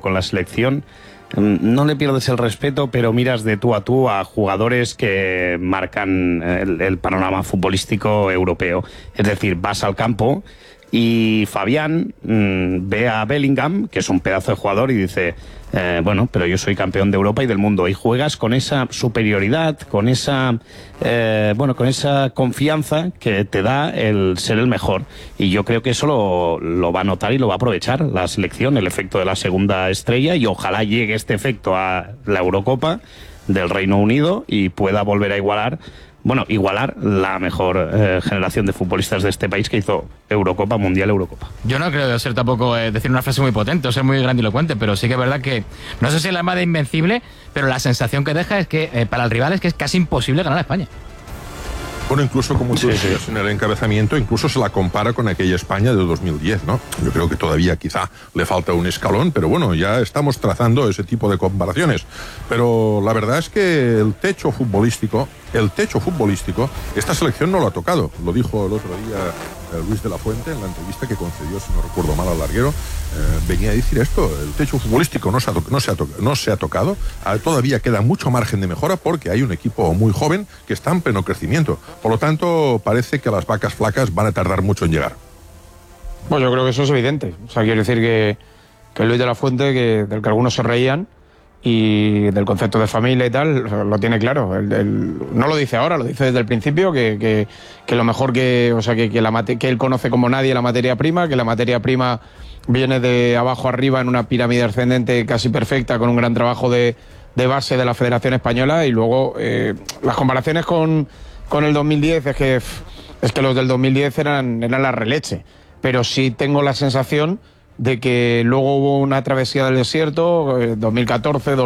con la selección, no le pierdes el respeto, pero miras de tú a tú a jugadores que marcan el panorama futbolístico europeo. Es decir, vas al campo y Fabián ve a Bellingham, que es un pedazo de jugador, y dice, bueno, pero yo soy campeón de Europa y del mundo. Y juegas con esa superioridad, con esa con esa confianza que te da el ser el mejor. Y yo creo que eso lo va a notar y lo va a aprovechar la selección, el efecto de la segunda estrella, y ojalá llegue este efecto a la Eurocopa del Reino Unido y pueda volver a igualar la mejor generación de futbolistas de este país que hizo Eurocopa, Mundial, Eurocopa. Yo no creo ser tampoco decir una frase muy potente o ser muy grandilocuente, pero sí que es verdad que, no sé si es la más de invencible, pero la sensación que deja es que para el rival es que es casi imposible ganar a España. Bueno, incluso como tú decías en el encabezamiento, incluso se la compara con aquella España de 2010, ¿no? Yo creo que todavía quizá le falta un escalón, pero bueno, ya estamos trazando ese tipo de comparaciones. Pero la verdad es que el techo futbolístico, esta selección no lo ha tocado. Lo dijo el otro día Luis de la Fuente en la entrevista que concedió, si no recuerdo mal, al Larguero. Venía a decir esto: el techo futbolístico no se ha tocado. Todavía queda mucho margen de mejora porque hay un equipo muy joven que está en pleno crecimiento. Por lo tanto, parece que las vacas flacas van a tardar mucho en llegar. Bueno, yo creo que eso es evidente. O sea, quiero decir que Luis de la Fuente, del que algunos se reían, y del concepto de familia y tal, lo tiene claro. No lo dice ahora, lo dice desde el principio, que lo mejor que él conoce como nadie la materia prima, que la materia prima viene de abajo arriba en una pirámide ascendente casi perfecta, con un gran trabajo de base de la Federación Española. Y luego las comparaciones con el 2010 es que los del 2010 eran la releche, pero sí tengo la sensación de que luego hubo una travesía del desierto, 2014,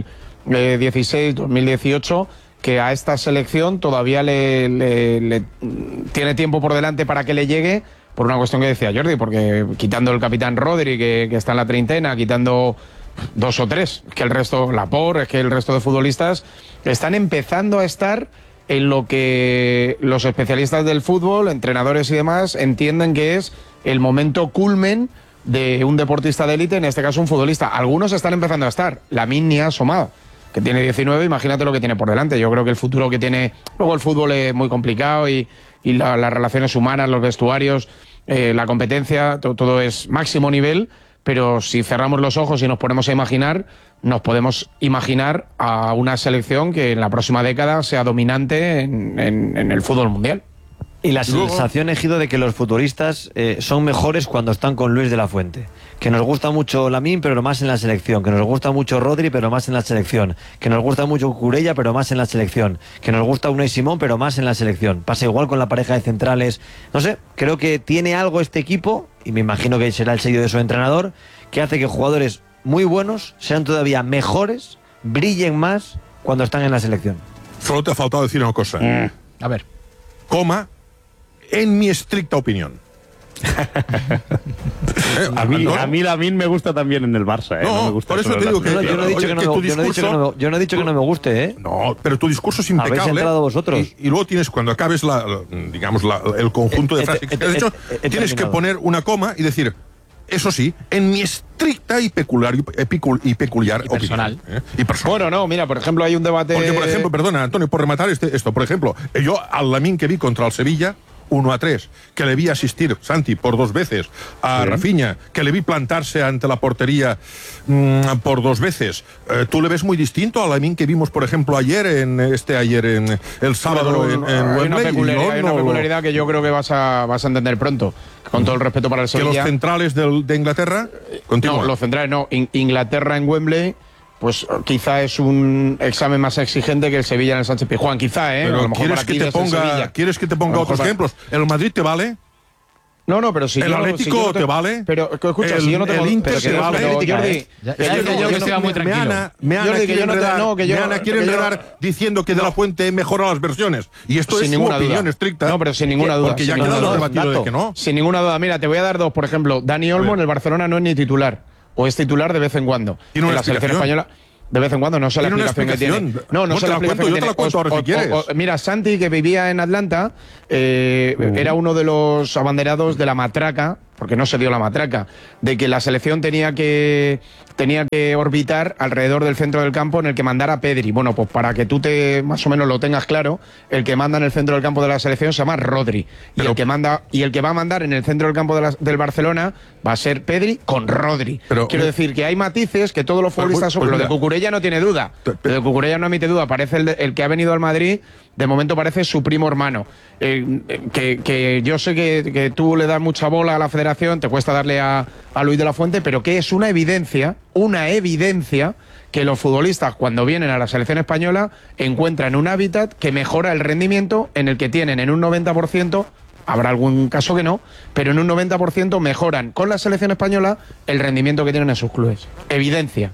2016, 2018, que a esta selección todavía le tiene tiempo por delante para que le llegue, por una cuestión que decía Jordi, porque quitando el capitán Rodri, que está en la treintena, quitando dos o tres, que el resto, Laporte, es que el resto de futbolistas están empezando a estar en lo que los especialistas del fútbol, entrenadores y demás, entienden que es el momento culmen de un deportista de élite, en este caso un futbolista. Algunos están empezando a estar. Lamine ni ha asomado, que tiene 19, imagínate lo que tiene por delante. Yo creo que el futuro que tiene... Luego el fútbol es muy complicado y las relaciones humanas, los vestuarios, la competencia, todo es máximo nivel, pero si cerramos los ojos y nos ponemos a imaginar, nos podemos imaginar a una selección que en la próxima década sea dominante en el fútbol mundial. Y la sensación, Ejido, de que los futbolistas son mejores cuando están con Luis de la Fuente. Que nos gusta mucho Lamine, pero más en la selección. Que nos gusta mucho Rodri, pero más en la selección. Que nos gusta mucho Cucurella, pero más en la selección. Que nos gusta Unai Simón, pero más en la selección. Pasa igual con la pareja de centrales. No sé, creo que tiene algo este equipo, y me imagino que será el sello de su entrenador, que hace que jugadores muy buenos sean todavía mejores, brillen más cuando están en la selección. Solo te ha faltado decir una cosa. A ver. En mi estricta opinión. A mí Lamine me gusta también en el Barça. No, me gusta por eso te digo que... Yo no he dicho que no me guste, ¿eh? No, pero tu discurso es impecable. Habéis entrado vosotros. Y luego tienes, cuando acabes el conjunto de frases que has hecho, tienes que poner una coma y decir... Eso sí, en mi estricta y peculiar personal. Opinión. Y personal. Bueno, no, mira, por ejemplo, hay un debate... Porque, por ejemplo, perdona, Antonio, por rematar esto, por ejemplo, yo al Lamine que vi contra el Sevilla, 1-3, que le vi asistir, Santi, por 2 veces, a Rafinha, que le vi plantarse ante la portería por 2 veces. ¿Tú le ves muy distinto al Lamine que vimos, por ejemplo, ayer en el sábado en Wembley? Hay una peculiaridad que yo creo que vas a entender pronto, con todo el respeto para el Sevilla. ¿Que los centrales de Inglaterra? Continúa. No, los centrales no. Inglaterra en Wembley... Pues quizá es un examen más exigente que el Sevilla en el Sánchez Pizjuán, quizá, ¿eh? Pero a lo mejor ¿quieres que te ponga otros ejemplos? ¿El Madrid te vale? No, pero si ¿El Atlético te vale? Pero escucha, si yo no tengo... El Inter te vale. Jordi, yo que estoy muy tranquilo. Me quiere enredar diciendo que De la Fuente mejora las versiones. Y esto es su opinión estricta. No, pero sin ninguna duda. Porque ya ha quedado debatido de que no. Sin ninguna duda. Mira, te voy a dar 2. Por ejemplo, Dani Olmo en el Barcelona no es ni titular. O es titular de vez en cuando. ¿Tiene en la selección española, de vez en cuando, no sé la explicación que tiene. No sé la explicación que tiene. Yo te la cuento ahora si quieres. Mira, Santi, que vivía en Atlanta, era uno de los abanderados de la matraca, porque no se dio la matraca, de que la selección tenía que tenía que orbitar alrededor del centro del campo en el que mandara Pedri. Bueno, pues para que tú más o menos lo tengas claro, el que manda en el centro del campo de la selección se llama Rodri. Y el que va a mandar en el centro del campo del Barcelona va a ser Pedri con Rodri. Quiero decir que hay matices que todos los futbolistas son. Lo de Cucurella no tiene duda. Lo de Cucurella no admite duda. Parece el que ha venido al Madrid, de momento parece su primo hermano. Que yo sé que tú le das mucha bola a la federación, te cuesta darle a Luis de la Fuente, pero que es una evidencia que los futbolistas cuando vienen a la selección española encuentran un hábitat que mejora el rendimiento, en el que tienen en un 90%, habrá algún caso que no, pero en un 90% mejoran con la selección española el rendimiento que tienen en sus clubes. Evidencia.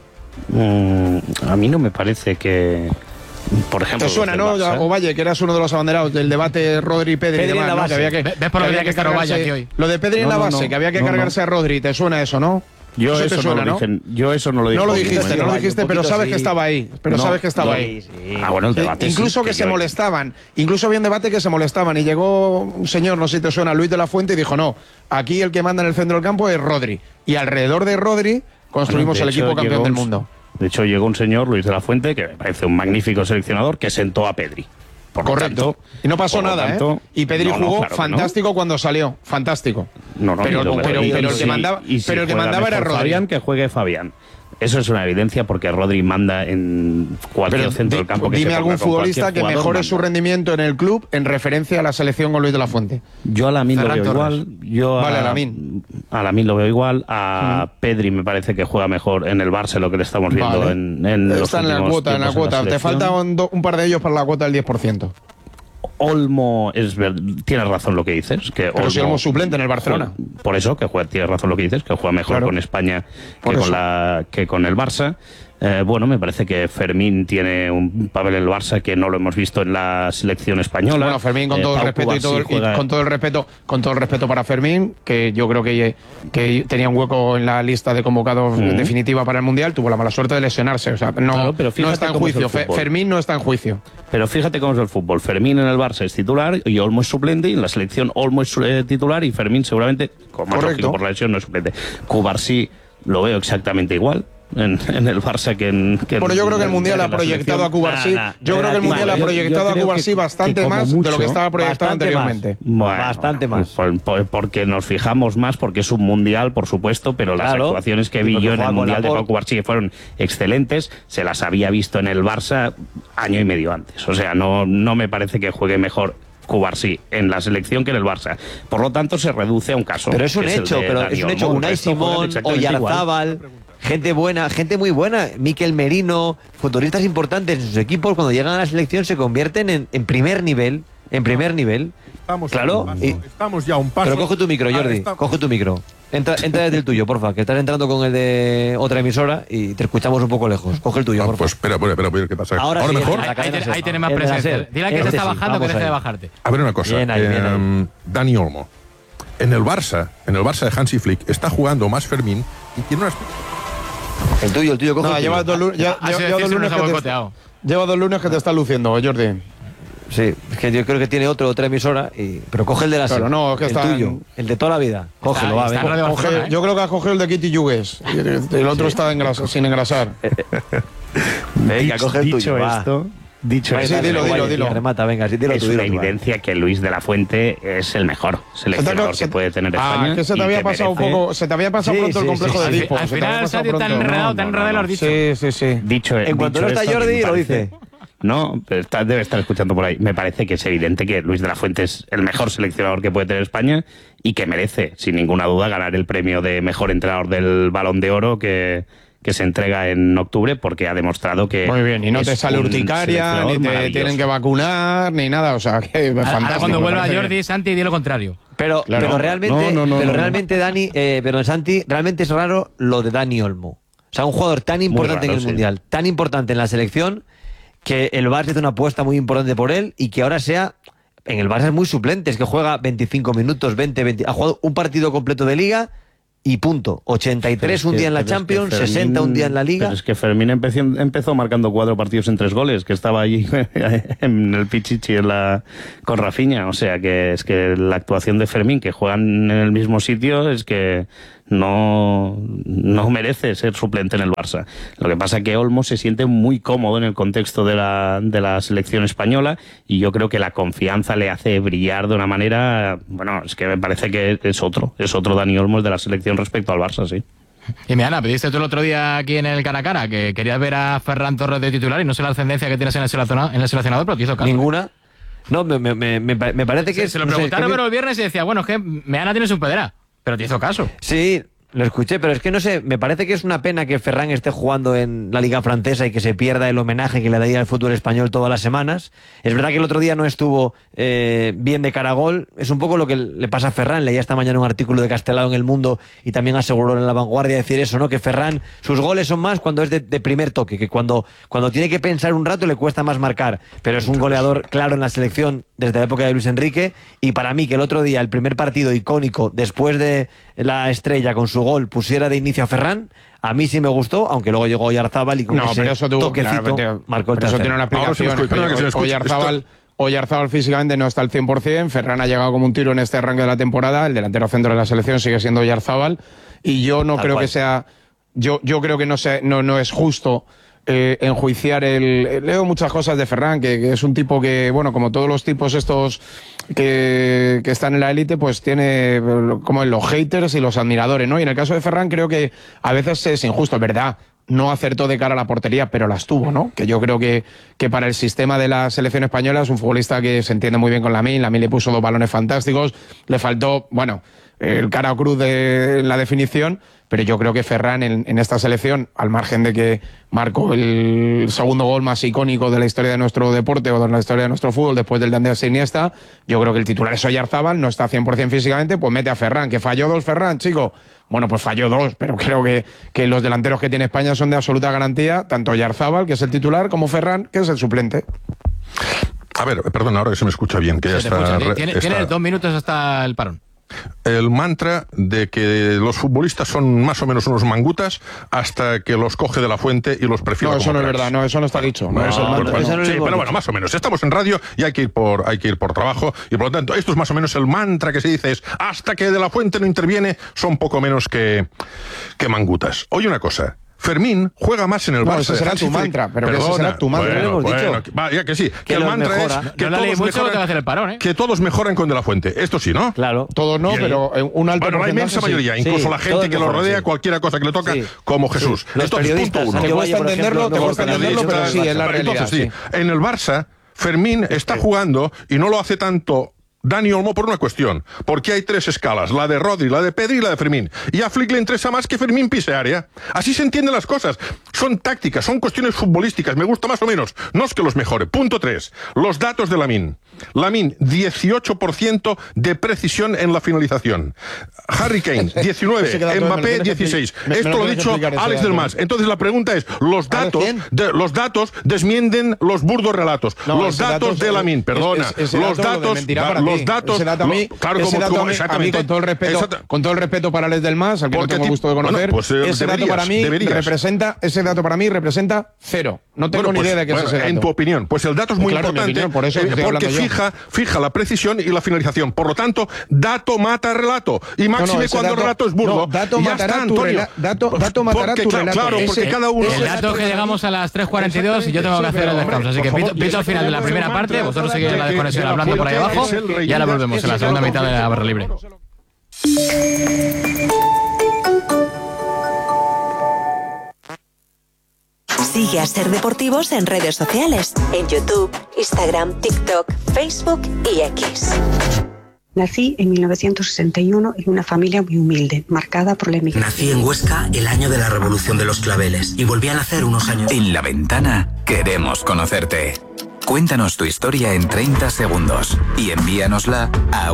A mí no me parece que... Por ejemplo, te suena, ¿no? Ovalle, que eras uno de los abanderados del debate Rodri-Pedri y demás, ¿no? Que había que, ¿Ves por lo que cargarse aquí hoy? Lo de Pedri en la base, que había que cargarse a Rodri, ¿te suena eso, no? Yo eso no lo dije. Yo eso no lo dije. No lo dijiste, pero sabes que estaba ahí. Sabes que estaba ahí. Bueno, el debate incluso que se molestaban. Incluso había un debate que se molestaban. Y llegó un señor, no sé si te suena, Luis de la Fuente, y dijo, no, aquí el que manda en el centro del campo es Rodri. Y alrededor de Rodri construimos el equipo campeón del mundo. De hecho, llegó un señor, Luis de la Fuente, que me parece un magnífico seleccionador, que sentó a Pedri. Correcto. Y no pasó nada, ¿eh? Y Pedri jugó fantástico cuando salió. Fantástico. Pero el que mandaba era Rodri. Fabián, que juegue Fabián. Eso es una evidencia porque Rodri manda en cualquier centro del campo que dime se algún futbolista que mejore su rendimiento en el club en referencia a la selección con Luis de la Fuente. Yo a Lamine lo veo igual. A Lamine lo veo igual. A Pedri me parece que juega mejor en el Barça, lo que le estamos viendo en los está en la cuota. Te falta un par de ellos para la cuota del 10%. Olmo tienes razón lo que dices, que pero si Olmo suplente en el Barcelona. Por eso tienes razón lo que dices, que juega mejor con España que con el Barça. Bueno, me parece que Fermín tiene un papel en el Barça que no lo hemos visto en la selección española. Bueno, Fermín, con todo el respeto con todo el respeto para Fermín, que yo creo que tenía un hueco en la lista de convocados definitiva para el Mundial, tuvo la mala suerte de lesionarse. O sea, no está en juicio. Fermín no está en juicio. Pero fíjate cómo es el fútbol. Fermín en el Barça es titular y Olmo es suplente, y en la selección Olmo es titular y Fermín seguramente, como es lógico por la lesión, no es suplente. Cubarsí lo veo exactamente igual en el Barça que en bueno, yo creo que el Mundial ha proyectado a Cubarsí. Yo creo que el Mundial ha proyectado a Cubarsí bastante más de lo que estaba proyectado anteriormente. Bastante más. Porque nos fijamos más, porque es un Mundial, por supuesto, pero las actuaciones que vi yo en el Mundial de Cubarsí, que fueron excelentes, se las había visto en el Barça año y medio antes. O sea, no me parece que juegue mejor Cubarsí en la selección que en el Barça. Por lo tanto, se reduce a un caso. Pero es un hecho, Unai Simón, Oyarzábal, gente buena, gente muy buena, Mikel Merino, futbolistas importantes en sus equipos, cuando llegan a la selección se convierten en primer nivel. Estamos ya a un paso. Pero coge tu micro, Jordi, coge tu micro. Entra desde el tuyo, porfa, que estás entrando con el de otra emisora y te escuchamos un poco lejos. Coge el tuyo, porfa. Pues espera, ¿qué pasa? Ahora sí, mejor. Ahí tienes más presencia. Dile que te está bajando, que deje de bajarte. A ver una cosa. Bien ahí. Dani Olmo. En el Barça de Hansi Flick está jugando más Fermín y tiene unas... El tuyo, coge. Lleva 2 lunes que te está luciendo, Jordi. Sí, es que yo creo que tiene otra emisora, pero coge el de la serie. No, es que está tuyo, el de toda la vida. Cógelo, va, venga. Yo creo que ha cogido el de Kitty Yugues. El otro está sin engrasar. Venga, coge el tuyo. Dicho esto, dilo. Remata, venga, dilo es una evidencia que Luis de la Fuente es el mejor seleccionador que puede tener España. Que se te había pasado un poco, se te había pasado pronto el complejo de Edipo. Al final, Sergio, tan enredado lo has dicho. Sí. En cuanto no está Jordi, lo dice. No, debe estar escuchando por ahí. Me parece que es evidente que Luis de la Fuente es el mejor seleccionador que puede tener España y que merece, sin ninguna duda, ganar el premio de mejor entrenador del Balón de Oro que se entrega en octubre, porque ha demostrado que... Muy bien, y no te sale urticaria, ni te tienen que vacunar, ni nada, o sea, que es fantástico. Ahora cuando vuelva Jordi, Santi, di lo contrario. Pero realmente, Dani, Santi, realmente es raro lo de Dani Olmo. O sea, un jugador tan importante en el Mundial, tan importante en la selección, que el Barça hizo una apuesta muy importante por él y que ahora sea... En el Barça es muy suplente, es que juega 25 minutos, 20... Ha jugado un partido completo de Liga y punto. 83 un día en la Champions, 60 un día en la Liga. Pero es que Fermín empezó marcando 4 partidos en 3 goles, que estaba allí en el Pichichi con Rafinha. O sea, que es que la actuación de Fermín, que juegan en el mismo sitio, es que no merece ser suplente en el Barça. Lo que pasa es que Olmo se siente muy cómodo en el contexto de la selección española y yo creo que la confianza le hace brillar de una manera, bueno, es que me parece que es otro Dani Olmo de la selección respecto al Barça, sí. Y Meana, pediste tú el otro día aquí en el cara a cara que querías ver a Ferran Torres de titular y no sé la ascendencia que tienes en el seleccionador, pero te hizo caso. Ninguna. No, me parece que... Se lo preguntaron pero el viernes y decía, bueno, es que Meana tiene su pedera, pero te hizo caso. Sí, lo escuché, pero es que no sé, me parece que es una pena que Ferran esté jugando en la Liga Francesa y que se pierda el homenaje que le daría al fútbol español todas las semanas. Es verdad que el otro día no estuvo bien de cara a gol, es un poco lo que le pasa a Ferran. Leía esta mañana un artículo de Castelao en El Mundo y también aseguró en La Vanguardia decir eso, ¿no? Que Ferran, sus goles son más cuando es de primer toque, que cuando tiene que pensar un rato le cuesta más marcar, pero es un goleador claro en la selección desde la época de Luis Enrique, y para mí que el otro día, el primer partido icónico después de la estrella con su gol, pusiera de inicio a Ferran, a mí sí me gustó, aunque luego llegó Oyarzábal y con ese toquecito marcó el tercero. Eso tiene una explicación. Oyarzábal físicamente no está al 100%, Ferran ha llegado como un tiro en este arranque de la temporada, el delantero centro de la selección sigue siendo Oyarzábal, y yo no creo que sea... Yo creo que no es justo enjuiciar leo muchas cosas de Ferran, que es un tipo que, bueno, como todos los tipos estos que están en la élite, pues tiene como los haters y los admiradores, ¿no? Y en el caso de Ferran creo que a veces es injusto, es verdad, no acertó de cara a la portería, pero las tuvo, ¿no? Que yo creo que para el sistema de la selección española es un futbolista que se entiende muy bien con Lamine le puso 2 balones fantásticos, le faltó, bueno, el cara o cruz de la definición, pero yo creo que Ferran en esta selección, al margen de que marcó el segundo gol más icónico de la historia de nuestro deporte o de la historia de nuestro fútbol después del de Andrés Iniesta, yo creo que el titular es Oyarzábal, no está 100% físicamente, pues mete a Ferran, que falló 2 Ferran, chico. Bueno, pues falló 2, pero creo que los delanteros que tiene España son de absoluta garantía, tanto Oyarzábal, que es el titular, como Ferran, que es el suplente. A ver, perdón, ahora que se me escucha bien, que ya está... Tienes 2 minutos hasta el parón. El mantra de que los futbolistas son más o menos unos mangutas hasta que los coge de la fuente y los prefiere. No, eso no es verdad, no, eso no está dicho. Sí, pero bueno, más o menos. Estamos en radio y hay que ir por trabajo, y por lo tanto, esto es más o menos el mantra que se dice, es hasta que de la fuente no interviene, son poco menos que mangutas. Oye una cosa. Fermín juega más en el Barça. Ese será tu mantra, pero que ese será tu mantra. Ya que sí, que el mantra mejora. es que todos mejoran, que todos mejoran con De la Fuente. Esto sí, ¿no? Claro. Todos no, pero un alto porcentaje. La inmensa mayoría, incluso la gente que lo rodea, cualquiera cosa que le toca, como Jesús. Esto es punto 1. Te cuesta entenderlo, pero sí, es la realidad. Entonces, sí, en el Barça, Fermín está jugando y no lo hace tanto Dani Olmo por una cuestión, porque hay 3 escalas, la de Rodri, la de Pedri y la de Fermín, y a Flick le interesa más que Fermín pise área. Así se entienden las cosas, son tácticas, son cuestiones futbolísticas, me gusta más o menos, no es que los mejore. Punto 3, los datos de Lamine, 18% de precisión en la finalización, Harry Kane 19, Mbappé 16, esto lo ha dicho Alex Delmas. Entonces la pregunta es, los datos desmienten los burdos relatos, los datos de Lamine, perdona, los datos, con todo el respeto para Alex Delmas, al que no tengo gusto de conocer, ese dato para mí representa 0. No tengo ni idea de qué es ese dato. En tu opinión, pues el dato es muy importante, porque fija la precisión y la finalización. Por lo tanto, dato mata relato. Y máxime cuando el relato es burdo. Dato matará tu relato. Claro, porque cada uno... El dato es que llegamos a las 3:42 y yo tengo que hacer el descanso. Así que pito al final de la primera parte, vosotros seguís en la desconexión hablando por ahí abajo. Y ahora volvemos en la segunda mitad de la barra libre. Sigue a Ser Deportivos en redes sociales, en YouTube, Instagram, TikTok, Facebook y X. Nací en 1961 en una familia muy humilde, marcada por la emigración. Nací en Huesca el año de la Revolución de los Claveles y volví a nacer unos años. En La Ventana queremos conocerte. Cuéntanos tu historia en 30 segundos y envíanosla a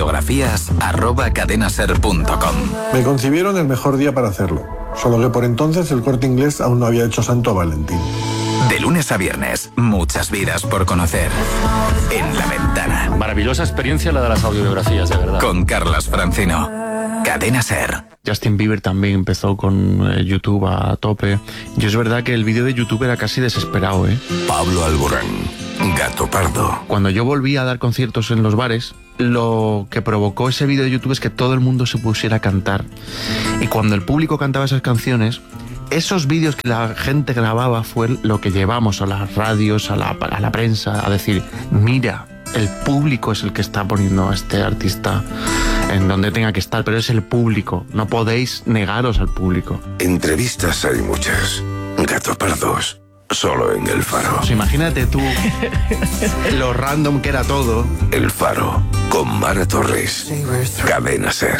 audiobiografías@cadenaser.com. Me concibieron el mejor día para hacerlo, solo que por entonces el Corte Inglés aún no había hecho Santo Valentín. De lunes a viernes, muchas vidas por conocer en La Ventana. Maravillosa experiencia la de las audiobiografías, de verdad. Con Carlas Francino. Cadena Ser. Justin Bieber también empezó con YouTube a tope. Y es verdad que el vídeo de YouTube era casi desesperado, ¿eh? Pablo Alborán. Gato Pardo. Cuando yo volví a dar conciertos en los bares, lo que provocó ese vídeo de YouTube es que todo el mundo se pusiera a cantar. Y cuando el público cantaba esas canciones, esos vídeos que la gente grababa fue lo que llevamos a las radios, a la prensa, a decir, mira, el público es el que está poniendo a este artista en donde tenga que estar, pero es el público, no podéis negaros al público. Entrevistas hay muchas. Gato Pardos, solo en El Faro. Pues imagínate tú lo random que era todo. El Faro, con Mara Torres. Cadena SER.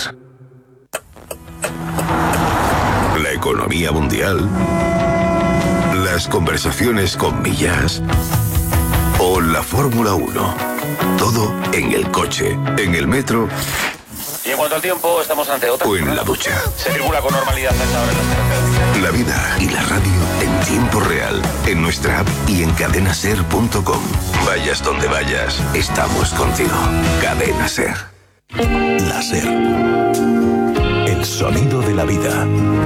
La economía mundial. Las conversaciones con Millás. O la Fórmula 1. Todo en el coche, en el metro. Y en cuanto al tiempo, estamos ante otra. O en la ducha. Se circula con normalidad a esta hora en las carreteras. La vida y la radio en tiempo real, en nuestra app y en cadenaser.com. Vayas donde vayas, estamos contigo. Cadena SER. La SER. El sonido de la vida.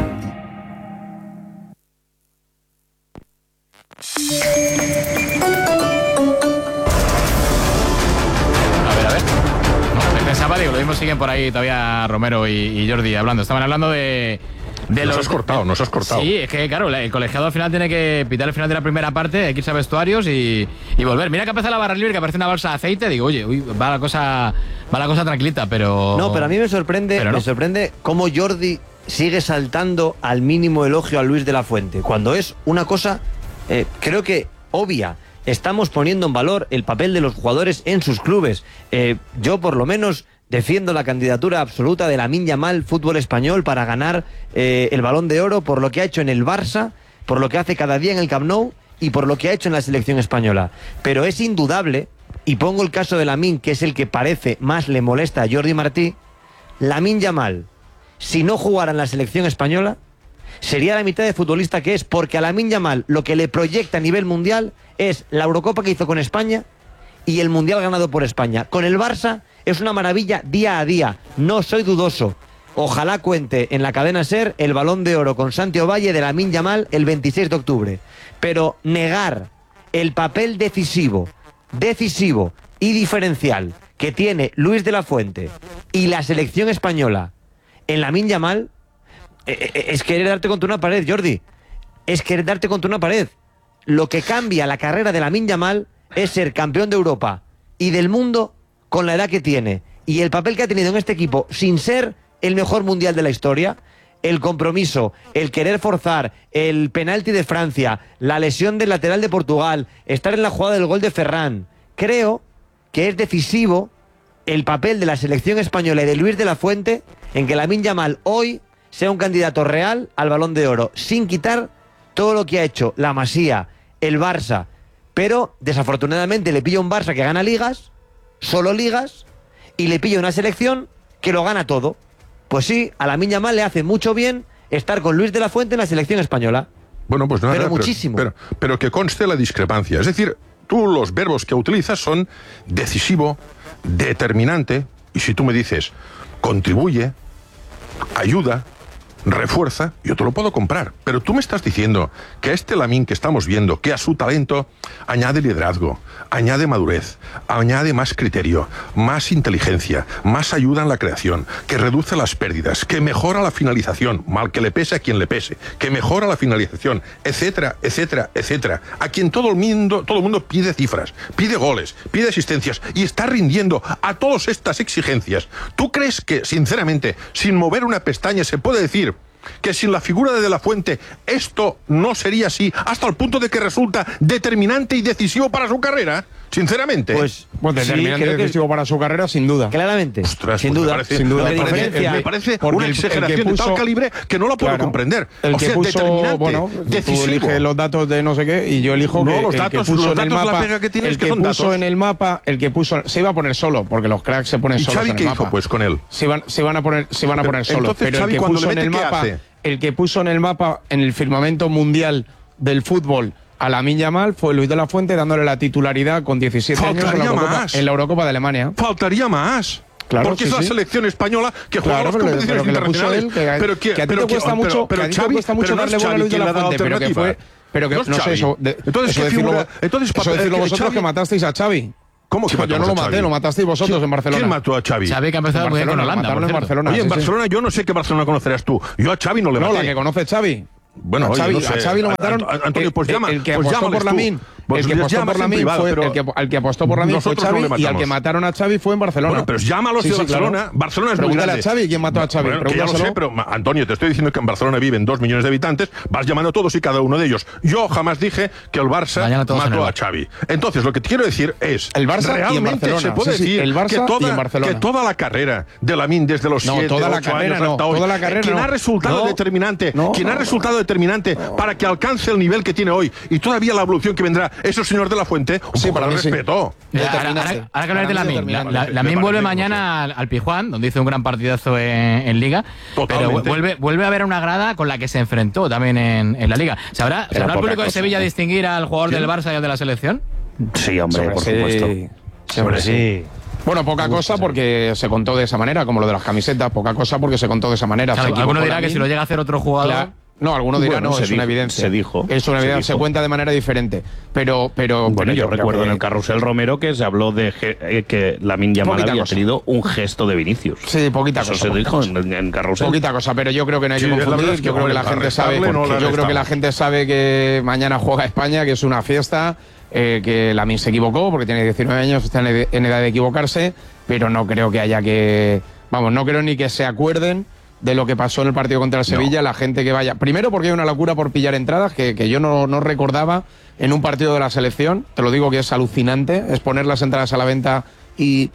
Pensaba, digo, lo mismo siguen por ahí todavía Romero y Jordi hablando. Estaban hablando de nos has cortado. Sí, es que claro, el colegiado al final tiene que pitar el final de la primera parte, hay que irse a vestuarios y volver. Mira que empieza la barra libre, que aparece una bolsa de aceite. Digo, oye, va la cosa tranquilita, pero... No, pero a mí me sorprende cómo Jordi sigue saltando al mínimo elogio a Luis de la Fuente, cuando es una cosa, creo que obvia. Estamos poniendo en valor el papel de los jugadores en sus clubes. Yo, por lo menos, defiendo la candidatura absoluta de Lamine Yamal, fútbol español, para ganar el Balón de Oro por lo que ha hecho en el Barça, por lo que hace cada día en el Camp Nou y por lo que ha hecho en la selección española. Pero es indudable, y pongo el caso de Lamine, que es el que parece más le molesta a Jordi Martí, Lamine Yamal, si no jugara en la selección española, sería la mitad de futbolista que es, porque a Lamine Yamal lo que le proyecta a nivel mundial es la Eurocopa que hizo con España y el Mundial ganado por España. Con el Barça es una maravilla día a día, no soy dudoso. Ojalá cuente en la cadena SER el Balón de Oro con Santi Ovalle de Lamine Yamal el 26 de octubre. Pero negar el papel decisivo y diferencial que tiene Luis de la Fuente y la selección española en Lamine Yamal es querer darte contra una pared, Jordi. Es querer darte contra una pared. Lo que cambia la carrera de Lamine Yamal es ser campeón de Europa y del mundo con la edad que tiene y el papel que ha tenido en este equipo sin ser el mejor mundial de la historia, el compromiso, el querer forzar, el penalti de Francia, la lesión del lateral de Portugal, estar en la jugada del gol de Ferran. Creo que es decisivo el papel de la selección española y de Luis de la Fuente en que Lamine Yamal hoy sea un candidato real al Balón de Oro, sin quitar todo lo que ha hecho la Masía, el Barça, pero desafortunadamente le pilla un Barça que gana ligas, solo ligas, y le pilla una selección que lo gana todo. Pues sí, a Lamine Yamal le hace mucho bien estar con Luis de la Fuente en la selección española. Bueno, pues nada, pero muchísimo. Pero que conste la discrepancia. Es decir, tú los verbos que utilizas son decisivo, determinante, y si tú me dices contribuye, ayuda, refuerza, yo te lo puedo comprar. Pero tú me estás diciendo que este Lamine que estamos viendo, que a su talento añade liderazgo, añade madurez, añade más criterio, más inteligencia, más ayuda en la creación, que reduce las pérdidas, que mejora la finalización, mal que le pese a quien le pese, que mejora la finalización, etcétera, etcétera, etcétera. A quien todo el mundo pide cifras, pide goles, pide asistencias y está rindiendo a todas estas exigencias. ¿Tú crees que, sinceramente, sin mover una pestaña se puede decir que sin la figura de la Fuente esto no sería así, hasta el punto de que resulta determinante y decisivo para su carrera? Sinceramente. Pues determinante y decisivo para su carrera, sin duda. Claramente. Ostras, sin pues duda. Me parece una exageración de tal calibre que no la puedo comprender. El que puso, determinante, bueno, decisivo. Tú eliges los datos de no sé qué y yo elijo no, que los datos, el que puso los en el datos, mapa, la pega que tienes, el que que son puso datos. en el mapa, el que puso, se iba a poner solo, porque los cracks se ponen ¿Y solos Xavi en el qué mapa. hizo pues con él? Se van a poner solos, entonces, pero Xavi, el que cuando puso le en el mete, ¿qué mapa, hace? el que puso en el mapa en el firmamento mundial del fútbol a Lamine Yamal fue Luis de la Fuente, dándole la titularidad con 17 años en la Eurocopa de Alemania. Faltaría más. Claro, porque es la selección española que juega las competiciones internacionales. Pero que a ti te cuesta mucho darle bola a Luis de la Fuente, pero que fue... Pero que no sé eso. Eso decirlo vosotros que matasteis a Xavi. ¿Cómo que yo no lo maté, lo matasteis vosotros en Barcelona. ¿Quién mató a Xavi? Xavi que ha empezado muy bien con Holanda. Mataron en Barcelona. Oye, en Barcelona yo no sé qué Barcelona conocerás tú. Yo a Xavi no le maté. No, la que conoce Xavi. Bueno, a Xavi, no sé. a Xavi lo mataron. Antonio, pues llama. El que pues apostó por Lamine. Pues el que apostó por Lamine fue el que apostó por Lamine fue Xavi y al que mataron a Xavi fue en Barcelona. Bueno, pero llámalos de Barcelona. Claro. Barcelona es muy grande. Pregúntale a Xavi quién mató a Xavi. Bueno, que ya lo sé, pero Antonio, te estoy diciendo que en Barcelona viven 2 millones de habitantes, vas llamando a todos y cada uno de ellos. Yo jamás dije que el Barça mató a Xavi. Entonces, lo que te quiero decir es, el Barça realmente se puede decir el Barça que toda la carrera de Lamine desde los 7, 8 años hasta hoy, quien ha resultado determinante para que alcance el nivel que tiene hoy y todavía la evolución que vendrá, eso señor de la Fuente, para respeto. Ahora que hablar de Lamine vuelve mañana al Pizjuán, donde hizo un gran partidazo en Liga. Totalmente. Pero vuelve a haber una grada con la que se enfrentó también en la Liga. ¿Sabrá el público de Sevilla distinguir al jugador del Barça y al de la selección? Sí, hombre, por supuesto. Sobre sí. Bueno, poca cosa porque se contó de esa manera, como lo de las camisetas, poca cosa porque se contó de esa manera. Claro, alguno dirá que si lo llega a hacer otro jugador... No, alguno dirá no, es una evidencia. Se dijo. Es una evidencia, se cuenta de manera diferente. Pero bueno, yo recuerdo en el Carrusel Romero que se habló de que Lamine Yamal había tenido un gesto de Vinicius. Sí, poquita cosa. Eso se dijo en Carrusel. Poquita cosa, pero yo creo que no hay que confundir. Yo creo que la gente sabe. Yo creo que la gente sabe que mañana juega España, que es una fiesta. Que Lamine se equivocó porque tiene 19 años, está en edad de equivocarse, pero no creo que haya que... Vamos, no creo ni que se acuerden de lo que pasó en el partido contra el Sevilla, la gente que vaya... Primero porque hay una locura por pillar entradas que yo no recordaba en un partido de la selección, te lo digo que es alucinante, es poner las entradas a la venta y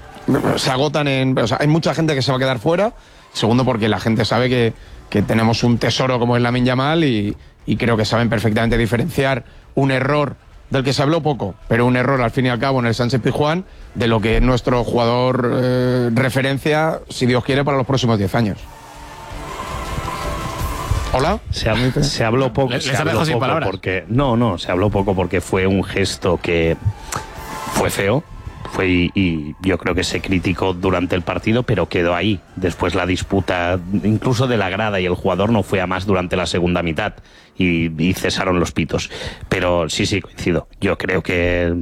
se agotan o sea, hay mucha gente que se va a quedar fuera. Segundo porque la gente sabe que tenemos un tesoro como es Lamine Yamal y creo que saben perfectamente diferenciar un error del que se habló poco, pero un error al fin y al cabo en el Sánchez Pizjuán, de lo que es nuestro jugador referencia, si Dios quiere, para los próximos 10 años. ¿Hola? Se habló poco, se habló poco porque fue un gesto que fue feo, y yo creo que se criticó durante el partido, pero quedó ahí. Después la disputa, incluso de la grada y el jugador, no fue a más durante la segunda mitad y cesaron los pitos. Pero sí, coincido. Yo creo que,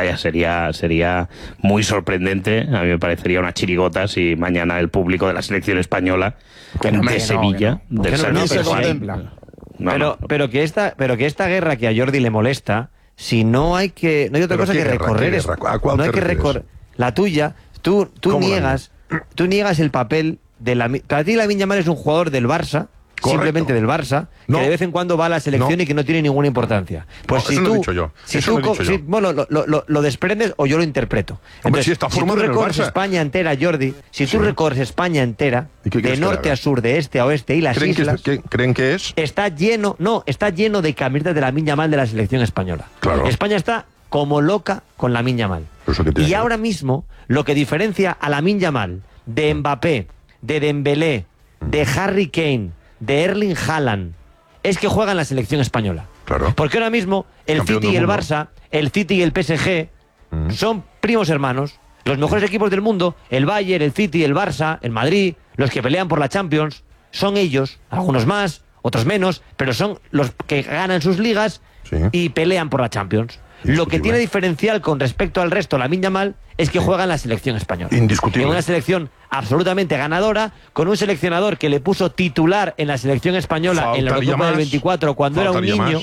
sería muy sorprendente. A mí me parecería una chirigota si mañana el público de la selección española de Sevilla, del Sánchez Pizjuán... Pero que esta guerra que a Jordi le molesta... Si no hay otra cosa que recorrer. No hay que recorrer. La tuya, tú niegas el papel de Lamine. Para ti Lamine Yamal es un jugador del Barça, simplemente del Barça, que de vez en cuando va a la selección y que no tiene ninguna importancia. Pues si tú, bueno, lo desprendes o yo lo interpreto. Entonces, si tú recorres España entera, Jordi, si tú recorres España entera, de norte a sur, de este a oeste y las islas, ¿creen que es? Está lleno de camisetas de Lamine Yamal de la selección española. Claro. España está como loca con Lamine Yamal. Y ahora mismo, lo que diferencia a Lamine Yamal de Mbappé, de Dembélé, de Harry Kane, de Erling Haaland, es que juega en la selección española. Claro. Porque ahora mismo el City y el Barça, el City y el PSG son primos hermanos. Los mejores equipos del mundo, el Bayern, el City, el Barça, el Madrid, los que pelean por la Champions, son ellos, algunos más, otros menos, pero son los que ganan sus ligas y pelean por la Champions. Lo que tiene diferencial con respecto al resto, Lamine Yamal, es que juega en la selección española. Indiscutible. En una selección absolutamente ganadora, con un seleccionador que le puso titular en la selección española en la Eurocopa del 24 cuando era un niño,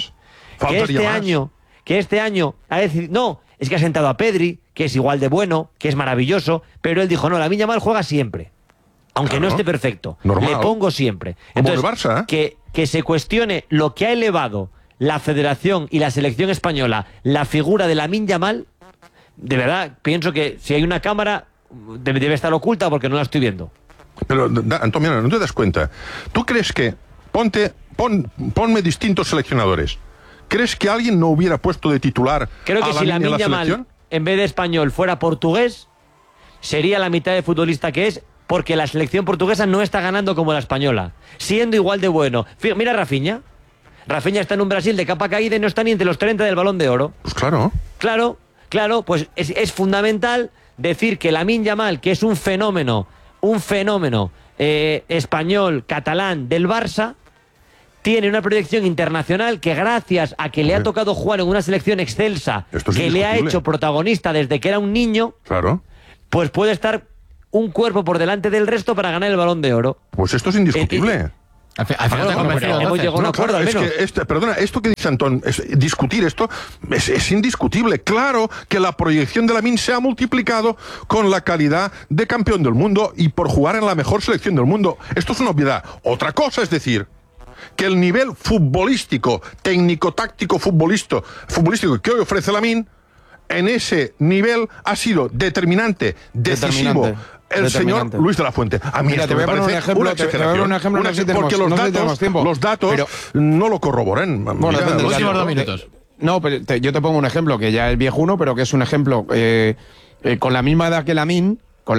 que este año ha decidido, no, es que ha sentado a Pedri, que es igual de bueno, que es maravilloso, pero él dijo, no, Lamine Yamal juega siempre. Aunque no esté perfecto. Normal. Le pongo siempre. Entonces, como el Barça, que se cuestione lo que ha elevado la Federación y la selección española, la figura de Lamine Yamal, de verdad, pienso que si hay una cámara debe estar oculta porque no la estoy viendo. Pero, Antonio, ¿no te das cuenta? ¿Tú crees que, ponme distintos seleccionadores, ¿crees que alguien no hubiera puesto de titular Creo que si Lamine Yamal, en vez de español, fuera portugués, sería la mitad de futbolista que es, porque la selección portuguesa no está ganando como la española, siendo igual de bueno. Mira a Rafinha. Rafinha está en un Brasil de capa caída y no está ni entre los 30 del Balón de Oro. Pues claro. Claro, pues es fundamental decir que Lamine Yamal, que es un fenómeno español, catalán del Barça, tiene una proyección internacional que gracias a que le ha tocado jugar en una selección excelsa, que le ha hecho protagonista desde que era un niño, pues puede estar un cuerpo por delante del resto para ganar el Balón de Oro. Pues esto es indiscutible. Hemos llegado a un acuerdo, al menos. Es que perdona, esto que dice Antón, discutir esto es indiscutible. Claro que la proyección de Lamine se ha multiplicado con la calidad de campeón del mundo y por jugar en la mejor selección del mundo. Esto es una obviedad. Otra cosa es decir que el nivel futbolístico, técnico-táctico futbolístico que hoy ofrece Lamine, en ese nivel ha sido decisivo. El señor Luis de la Fuente. A mí te voy a poner un ejemplo, porque los datos no lo corroboran. Bueno, los últimos 2 minutos. No, pero yo te pongo un ejemplo que ya es viejuno, pero que es un ejemplo con la misma edad que Lamine,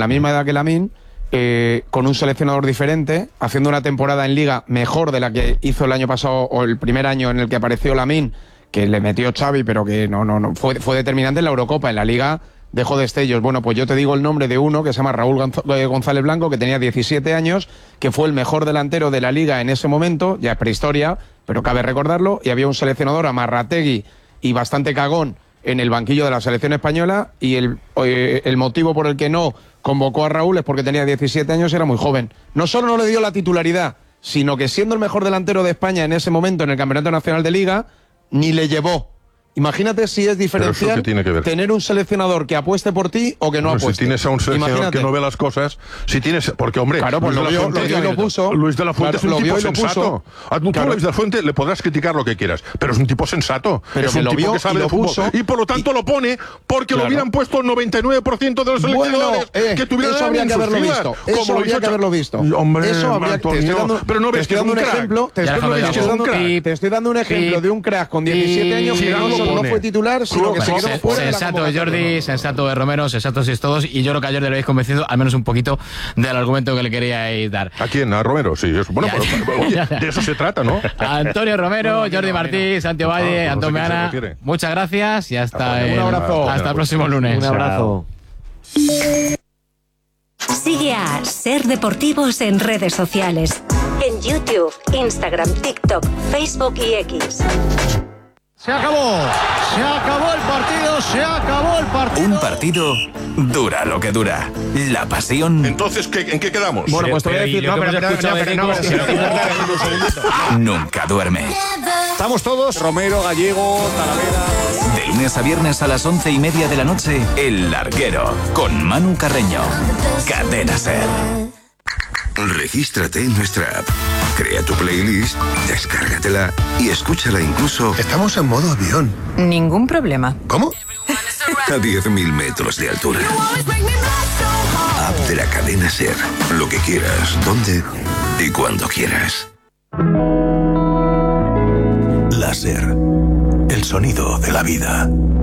con un seleccionador diferente, haciendo una temporada en Liga mejor de la que hizo el año pasado o el primer año en el que apareció Lamine, que le metió Xavi, pero que no fue determinante en la Eurocopa. En la Liga dejó destellos. Bueno, pues yo te digo el nombre de uno que se llama Raúl González Blanco, que tenía 17 años, que fue el mejor delantero de la Liga en ese momento, ya es prehistoria, pero cabe recordarlo, y había un seleccionador, Amarrategui, y bastante cagón en el banquillo de la selección española, y el motivo por el que no convocó a Raúl es porque tenía 17 años y era muy joven. No solo no le dio la titularidad, sino que siendo el mejor delantero de España en ese momento en el Campeonato Nacional de Liga, ni le llevó. Imagínate si es diferencial tener un seleccionador que apueste por ti o que no apueste. Si tienes a un seleccionador que no ve las cosas, porque hombre, claro, pues Luis de la Fuente es un tipo sensato. A Luis de la Fuente le podrás criticar lo que quieras, pero es un tipo sensato. Pero es un tipo que sabe de fútbol. Y por lo tanto lo pone porque lo hubieran puesto el 99% de los seleccionadores que tuvieran eso habría que haberlo visto. Eso habría que haberlo visto. Hombre, pero no ves que es un ejemplo. Te estoy dando un ejemplo de un crack con 17 años que no fue titular, sino que se quedó fuera. Sensato de Jordi, sensato de Romero, sensatos sois todos, y yo creo que ayer le habéis convencido al menos un poquito del argumento que le queríais dar. ¿A quién? ¿A Romero? Sí, eso. Bueno, oye, de eso se trata, ¿no? Antonio Romero, Jordi Martí, Santiago Valle, Antón Meana, muchas gracias y hasta el próximo lunes. Un abrazo. Sigue a Ser Deportivos en redes sociales. En YouTube, Instagram, TikTok, Facebook y X. Se acabó el partido. Un partido dura lo que dura. La pasión. Entonces, ¿en qué quedamos? Bueno, pues te voy a decir, nunca duerme. Estamos todos, Romero, Gallego, Talavera. De lunes a viernes a las 11:30 de la noche, El Larguero, con Manu Carreño. Cadena SER. Regístrate en nuestra app, crea tu playlist, descárgatela y escúchala incluso... Estamos en modo avión. Ningún problema. ¿Cómo? A 10.000 metros de altura. App de la cadena SER. Lo que quieras, donde y cuando quieras. La SER. El sonido de la vida.